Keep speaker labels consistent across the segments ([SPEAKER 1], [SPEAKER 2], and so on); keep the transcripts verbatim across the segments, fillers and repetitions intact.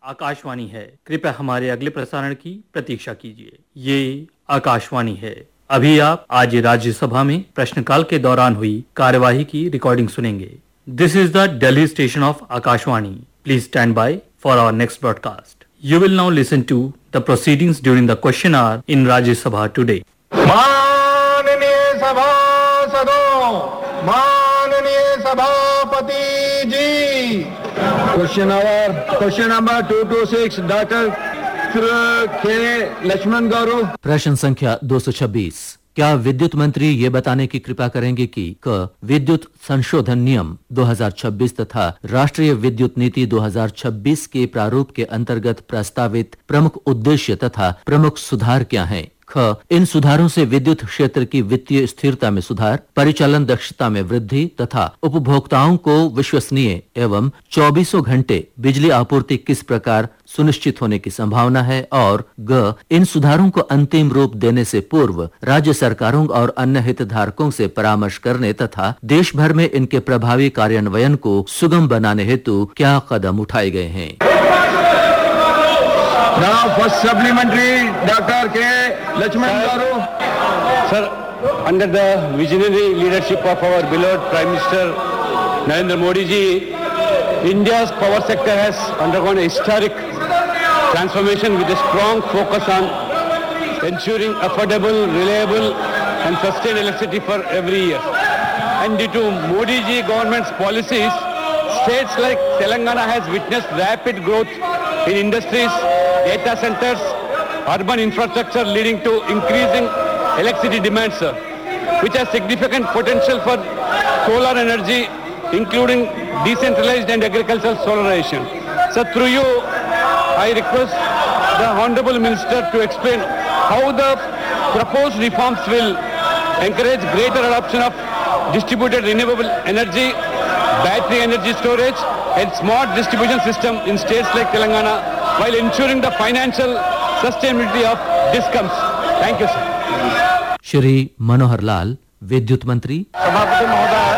[SPEAKER 1] आकाशवाणी है। कृपया हमारे अगले प्रसारण की प्रतीक्षा कीजिए। ये आकाशवाणी है। अभी आप आज राज्यसभा में प्रश्नकाल के दौरान हुई कार्यवाही की रिकॉर्डिंग सुनेंगे। This is the Delhi station of Akashvani. Please stand by for our next broadcast. You will now listen to the proceedings during the question our in Rajya Sabha today.
[SPEAKER 2] माननीय सभासदों, माननीय सभापति जी। Question our question number two to six doctor के लक्ष्मण गौरव।
[SPEAKER 3] प्रश्न संख्या दो सौ छब्बीस। क्या विद्युत मंत्री ये बताने की कृपा करेंगे कि क विद्युत संशोधन नियम दो हज़ार छब्बीस तथा राष्ट्रीय विद्युत नीति दो हज़ार छब्बीस के प्रारूप के अंतर्गत प्रस्तावित प्रमुख उद्देश्य तथा प्रमुख सुधार क्या हैं? ख इन सुधारों से विद्युत क्षेत्र की वित्तीय स्थिरता में सुधार, परिचालन दक्षता में वृद्धि तथा उपभोक्ताओं को विश्वसनीय एवं चौबीसों घंटे बिजली आपूर्ति किस प्रकार सुनिश्चित होने की संभावना है? और ग इन सुधारों को अंतिम रूप देने से पूर्व राज्य सरकारों और अन्य हितधारकों से परामर्श करने तथा देश भर में इनके प्रभावी कार्यान्वयन को सुगम बनाने हेतु क्या कदम उठाए गए हैं?
[SPEAKER 2] Now first supplementary, Doctor K. Lakshman Garu.
[SPEAKER 4] Sir, under the visionary leadership of our beloved Prime Minister Narendra Modi ji, India's power sector has undergone a historic transformation with a strong focus on ensuring affordable, reliable and sustained electricity for every year. And due to Modi ji government's policies, states like Telangana has witnessed rapid growth in industries, data centers, urban infrastructure leading to increasing electricity demand, sir, which has significant potential for solar energy, including decentralized and agricultural solarization. So through you, I request the Honorable Minister to explain how the proposed reforms will encourage greater adoption of distributed renewable energy, battery energy storage and smart distribution system in states like Telangana, while ensuring the financial sustainability of DISCOMs. Thank you, sir.
[SPEAKER 3] Shri Manohar Lal, विद्युत मंत्री।
[SPEAKER 5] सभापति महोदय,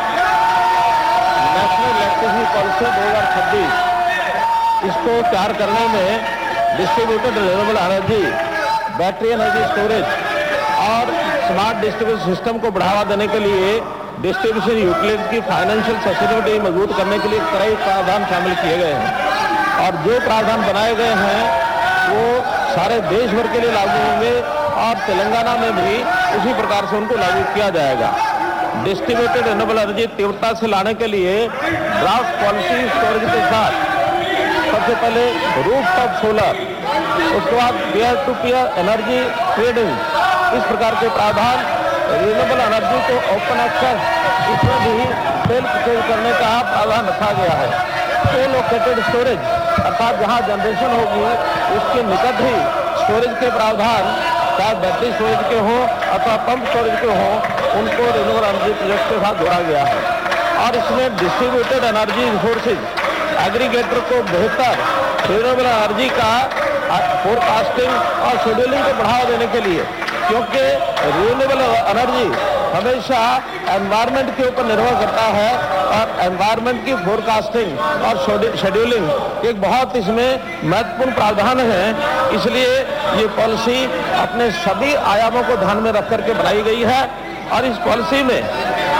[SPEAKER 5] national electricity policy दो हज़ार छब्बीस इसको तैयार करने में distributed renewable energy, battery energy storage और स्मार्ट डिस्ट्रीब्यूशन सिस्टम को बढ़ावा देने के लिए डिस्ट्रीब्यूशन यूटिलिटीज की फाइनेंशियल सस्टेनेबिलिटी मजबूत करने के लिए कई प्रावधान शामिल किए गए हैं और जो प्रावधान बनाए गए हैं वो सारे देश भर के लिए लागू होंगे और तेलंगाना में भी उसी प्रकार से उनको लागू किया जाएगा। डिस्ट्रीब्यूटेड रिन्यूएबल एनर्जी तीव्रता से लाने के लिए ड्राफ्ट पॉलिसी स्टोरेज के साथ सबसे पहले रूफटॉप सोलर, उसके बाद peer to peer energy trading, इस प्रकार के प्रावधान, रिन्यूएबल एनर्जी को ओपन एक्सेस, इसमें भी सेल परचेज करने का प्रावधान रखा गया है। को लोकेटेड स्टोरेज अर्थात जहां जनरेशन होगी उसके निकट ही स्टोरेज के प्रावधान, चाहे बैटरी स्टोरेज के हों अथवा पंप स्टोरेज के हों, उनको रिन्यूएबल एनर्जी प्रोजेक्ट के साथ जोड़ा गया है। और इसमें डिस्ट्रीब्यूटेड एनर्जी रिसोर्सेज एग्रीगेटर को बेहतर रिन्यूएबल एनर्जी का फोरकास्टिंग और शेड्यूलिंग को बढ़ावा देने के लिए, क्योंकि रिन्यूएबल एनर्जी हमेशा एनवायरनमेंट के ऊपर निर्भर करता है और एनवायरनमेंट की फोरकास्टिंग और शेड्यूलिंग एक बहुत इसमें महत्वपूर्ण प्रावधान है। इसलिए ये पॉलिसी अपने सभी आयामों को ध्यान में रख करके बनाई गई है और इस पॉलिसी में